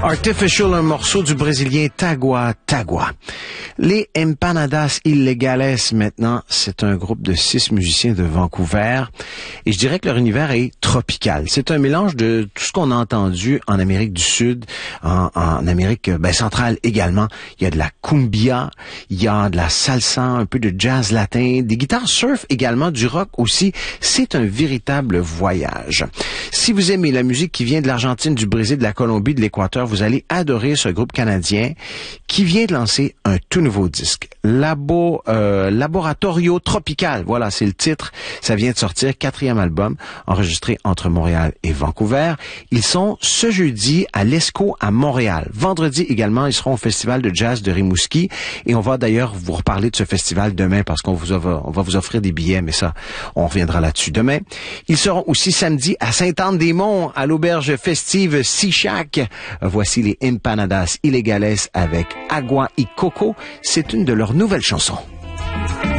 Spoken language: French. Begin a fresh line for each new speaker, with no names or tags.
Artificial, un morceau du Brésilien Tagua Tagua. Les Empanadas Ilegales, maintenant, c'est un groupe de 6 musiciens de Vancouver. Et je dirais que leur univers est tropical. C'est un mélange de tout ce qu'on a entendu en Amérique du Sud, en Amérique centrale également. Il y a de la cumbia, il y a de la salsa, un peu de jazz latin, des guitares surf également, du rock aussi. C'est un véritable voyage. Si vous aimez la musique qui vient de l'Argentine, du Brésil, de la Colombie, de l'Équateur, vous allez adorer ce groupe canadien qui vient de lancer un tout nouveau disque. Laboratorio Tropical, voilà, c'est le titre. Ça vient de sortir, 4e album, enregistré entre Montréal et Vancouver. Ils sont ce jeudi à l'Esco à Montréal. Vendredi également, ils seront au Festival de jazz de Rimouski. Et on va d'ailleurs vous reparler de ce festival demain parce on va vous offrir des billets, mais ça, on reviendra là-dessus demain. Ils seront aussi samedi à Sainte-Anne-des-Monts, à l'auberge festive Sichac. Voici les Empanadas Ilegales avec Agua y Coco. C'est une de leurs nouvelles chansons.